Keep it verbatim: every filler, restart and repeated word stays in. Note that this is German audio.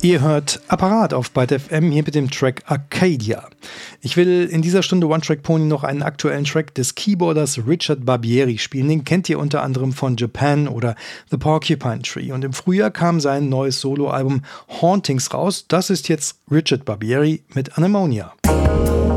Ihr hört Apparat auf Byte F M hier mit dem Track Arcadia. Ich will in dieser Stunde One Track Pony noch einen aktuellen Track des Keyboarders Richard Barbieri spielen. Den kennt ihr unter anderem von Japan oder The Porcupine Tree. Und im Frühjahr kam sein neues Soloalbum Hauntings raus. Das ist jetzt Richard Barbieri mit Anemonia.